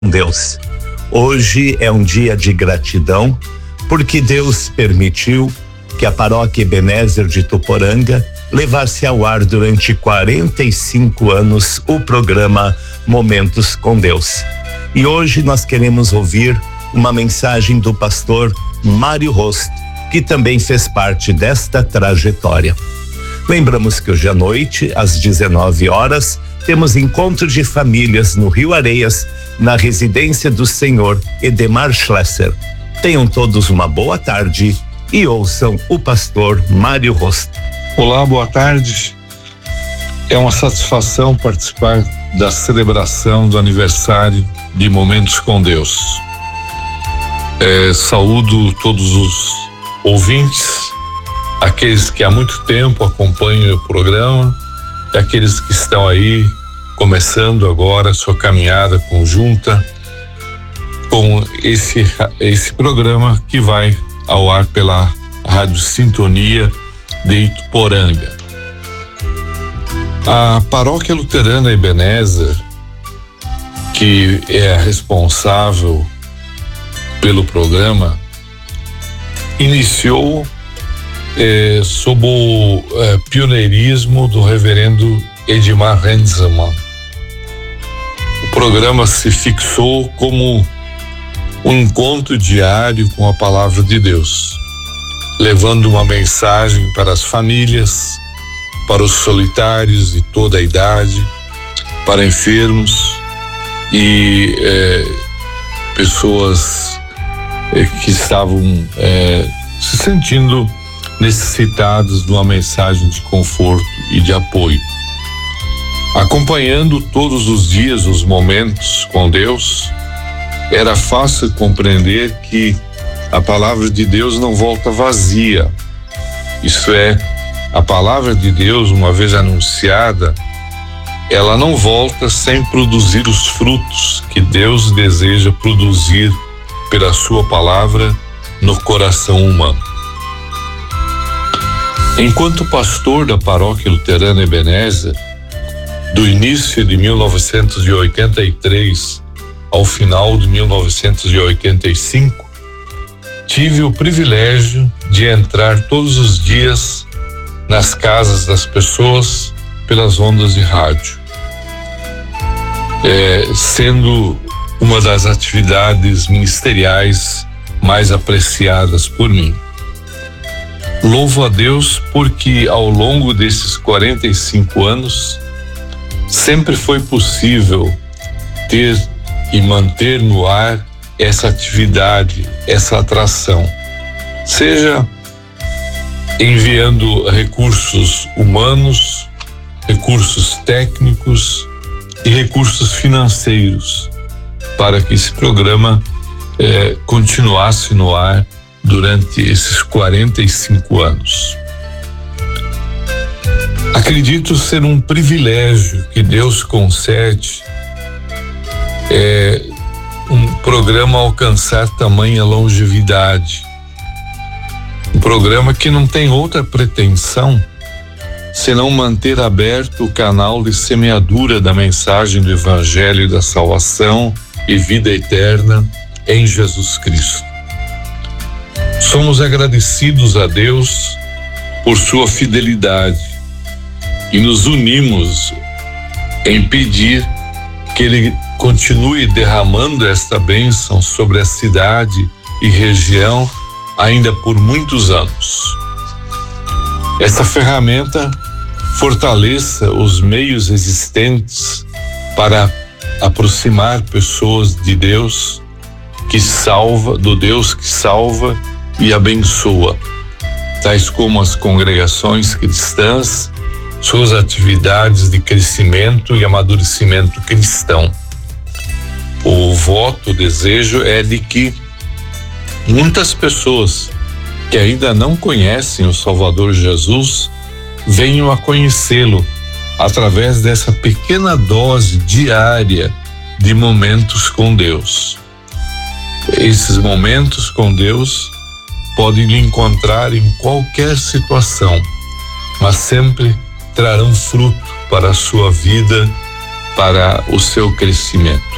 Deus. Hoje é um dia de gratidão, porque Deus permitiu que a Paróquia Ebenezer de Tuporanga levasse ao ar durante 45 anos o programa Momentos com Deus. E hoje nós queremos ouvir uma mensagem do pastor Mário Rosto, que também fez parte desta trajetória. Lembramos que hoje à noite, às 19 horas, temos encontro de famílias no Rio Areias, na residência do senhor Edemar Schlesser. Tenham todos uma boa tarde e ouçam o pastor Mário Rosto. Olá, boa tarde. É uma satisfação participar da celebração do aniversário de Momentos com Deus. Saúdo todos os ouvintes, aqueles que há muito tempo acompanham o programa e aqueles que estão aí começando agora a sua caminhada conjunta com esse programa que vai ao ar pela Rádio Sintonia de Ituporanga. A Paróquia Luterana Ebenezer, que é a responsável pelo programa, iniciou sob o pioneirismo do reverendo Edmar Renzemann. O programa se fixou como um encontro diário com a palavra de Deus, levando uma mensagem para as famílias, para os solitários de toda a idade, para enfermos e pessoas que estavam se sentindo necessitados de uma mensagem de conforto e de apoio. Acompanhando todos os dias os momentos com Deus, era fácil compreender que a palavra de Deus não volta vazia. Isso é, a palavra de Deus, uma vez anunciada, ela não volta sem produzir os frutos que Deus deseja produzir pela sua palavra no coração humano. Enquanto pastor da Paróquia Luterana Ebenezer, do início de 1983 ao final de 1985, tive o privilégio de entrar todos os dias nas casas das pessoas pelas ondas de rádio, sendo uma das atividades ministeriais mais apreciadas por mim. Louvo a Deus porque ao longo desses 45 anos sempre foi possível ter e manter no ar essa atividade, essa atração, seja enviando recursos humanos, recursos técnicos e recursos financeiros para que esse programa continuasse no ar durante esses 45 anos. Acredito ser um privilégio que Deus concede um programa alcançar tamanha longevidade. Um programa que não tem outra pretensão senão manter aberto o canal de semeadura da mensagem do Evangelho da salvação e vida eterna em Jesus Cristo. Somos agradecidos a Deus por sua fidelidade e nos unimos em pedir que Ele continue derramando esta bênção sobre a cidade e região ainda por muitos anos. Essa ferramenta fortaleça os meios existentes para aproximar pessoas de Deus que salva, do Deus que salva e abençoa, tais como as congregações cristãs, suas atividades de crescimento e amadurecimento cristão. O voto, o desejo é de que muitas pessoas que ainda não conhecem o Salvador Jesus venham a conhecê-lo através dessa pequena dose diária de momentos com Deus. Esses momentos com Deus podem lhe encontrar em qualquer situação, mas sempre trarão fruto para a sua vida, para o seu crescimento.